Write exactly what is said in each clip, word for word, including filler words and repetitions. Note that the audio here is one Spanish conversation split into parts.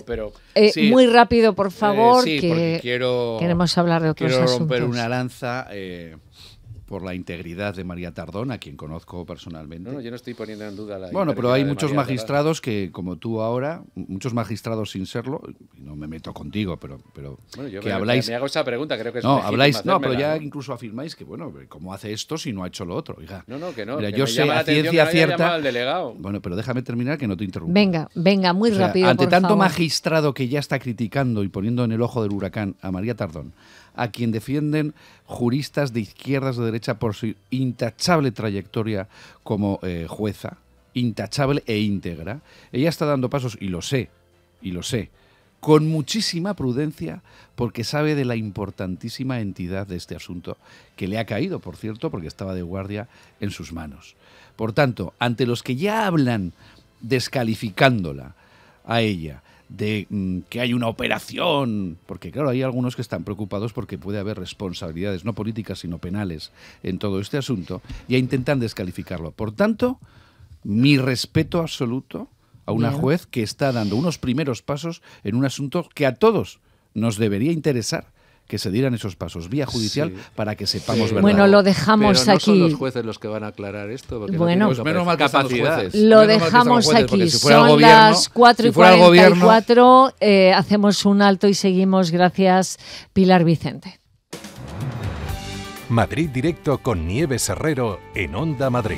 pero, pero, eh, sí. muy rápido, por favor, eh, sí, que quiero, queremos hablar de otros quiero asuntos. romper una lanza eh, por la integridad de María Tardón, a quien conozco personalmente. No, no, yo no estoy poniendo en duda la Bueno, pero hay integridad de muchos María magistrados que, como tú ahora, muchos magistrados sin serlo, y no me meto contigo, pero, pero Bueno, yo que me, habláis... me hago esa pregunta, creo que es No, legítima habláis, no, pero hacérmela, ya ¿no? incluso afirmáis que, bueno, ¿cómo hace esto si no ha hecho lo otro? Oiga, No, no, que no. mira, que yo me sé llama la a atención ciencia que no haya cierta... llamado al delegado. Bueno, pero déjame terminar que no te interrumpo. Venga, venga, muy O sea, rápido, ante por tanto favor. magistrado que ya está criticando y poniendo en el ojo del huracán a María Tardón, a quien defienden juristas de izquierdas, de derecha, por su intachable trayectoria como eh, jueza, intachable e íntegra, ella está dando pasos, y lo sé, y lo sé, con muchísima prudencia, porque sabe de la importantísima entidad de este asunto, que le ha caído, por cierto, porque estaba de guardia en sus manos. Por tanto, ante los que ya hablan descalificándola a ella, de mm, que hay una operación, porque claro, hay algunos que están preocupados porque puede haber responsabilidades, no políticas, sino penales, en todo este asunto, y intentan descalificarlo. Por tanto, mi respeto absoluto a una Bien. juez que está dando unos primeros pasos en un asunto que a todos nos debería interesar que se dieran esos pasos vía judicial Sí. para que sepamos Pero- verdad. Bueno, lo dejamos Pero no aquí. son los jueces los que van a aclarar esto, porque Bueno. no Pues tienen menos mal que están los capacidad. jueces. Lo Menos mal que están los dejamos jueces, porque aquí. si fuera el Son gobierno- las cuatro y si fuera el cuarenta y gobierno- cuatro. Eh, hacemos un alto y seguimos. Gracias, Pilar Vicente. Madrid Directo con Nieves Herrero en Onda Madrid.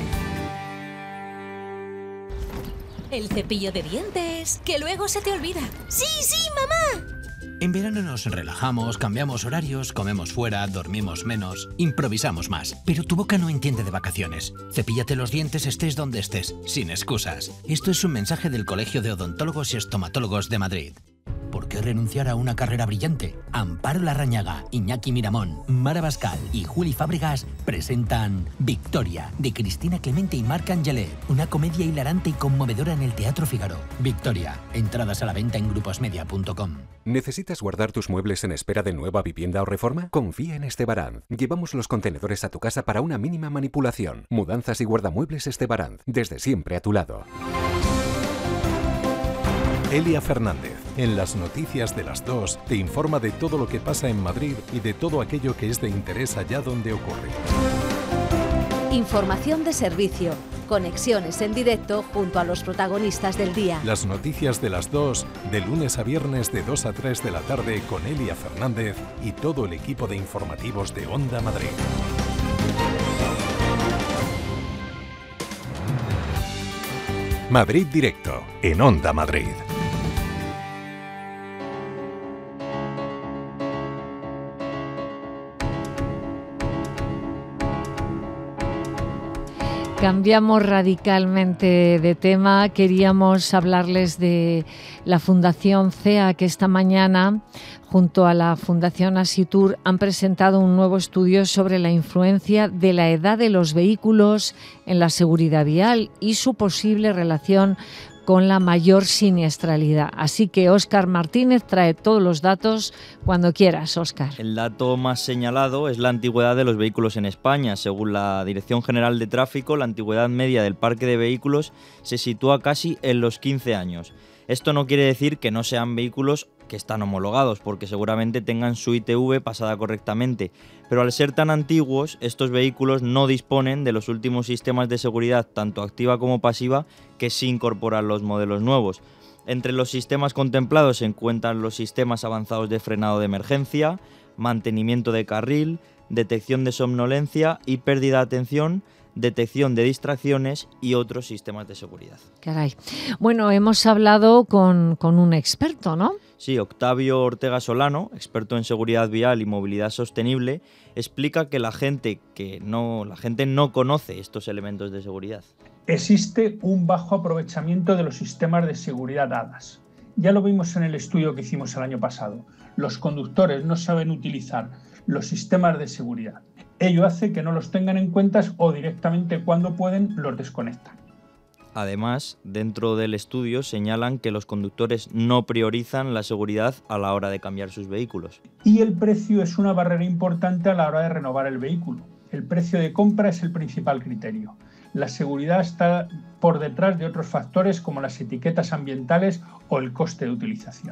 El cepillo de dientes, que luego se te olvida. ¡Sí, sí, mamá! En verano nos relajamos, cambiamos horarios, comemos fuera, dormimos menos, improvisamos más. Pero tu boca no entiende de vacaciones. Cepíllate los dientes estés donde estés, sin excusas. Esto es un mensaje del Colegio de Odontólogos y Estomatólogos de Madrid. ¿Por qué renunciar a una carrera brillante? Amparo Larrañaga, Iñaki Miramón, Mara Bascal y Juli Fábregas presentan Victoria, de Cristina Clemente y Marc Angelet, una comedia hilarante y conmovedora en el Teatro Figaro. Victoria, entradas a la venta en gruposmedia punto com. ¿Necesitas guardar tus muebles en espera de nueva vivienda o reforma? Confía en Estebaranz. Llevamos los contenedores a tu casa para una mínima manipulación. Mudanzas y guardamuebles Estebaranz, desde siempre a tu lado. Elia Fernández, en las noticias de las dos, te informa de todo lo que pasa en Madrid y de todo aquello que es de interés allá donde ocurre. Información de servicio, conexiones en directo junto a los protagonistas del día. Las noticias de las dos, de lunes a viernes de dos a tres de la tarde con Elia Fernández y todo el equipo de informativos de Onda Madrid. Madrid Directo, en Onda Madrid. Cambiamos radicalmente de tema. Queríamos hablarles de la Fundación C E A, que esta mañana, junto a la Fundación Asitur, han presentado un nuevo estudio sobre la influencia de la edad de los vehículos en la seguridad vial y su posible relación con la mayor siniestralidad. Así que Óscar Martínez trae todos los datos cuando quieras, Óscar. El dato más señalado es la antigüedad de los vehículos en España. Según la Dirección General de Tráfico, la antigüedad media del parque de vehículos se sitúa casi en los quince años. Esto no quiere decir que no sean vehículos que están homologados, porque seguramente tengan su I T V pasada correctamente, pero al ser tan antiguos, estos vehículos no disponen de los últimos sistemas de seguridad, tanto activa como pasiva, que sí incorporan los modelos nuevos. Entre los sistemas contemplados se encuentran los sistemas avanzados de frenado de emergencia, mantenimiento de carril, detección de somnolencia y pérdida de atención, detección de distracciones y otros sistemas de seguridad. Caray. Bueno, hemos hablado con, con un experto, ¿no? Sí, Octavio Ortega Solano, experto en seguridad vial y movilidad sostenible, explica que la gente, que no, la gente no conoce estos elementos de seguridad. Existe un bajo aprovechamiento de los sistemas de seguridad A D A S. Ya lo vimos en el estudio que hicimos el año pasado. Los conductores no saben utilizar los sistemas de seguridad. Ello hace que no los tengan en cuenta o directamente cuando pueden los desconectan. Además, dentro del estudio señalan que los conductores no priorizan la seguridad a la hora de cambiar sus vehículos. Y el precio es una barrera importante a la hora de renovar el vehículo. El precio de compra es el principal criterio. La seguridad está por detrás de otros factores como las etiquetas ambientales o el coste de utilización.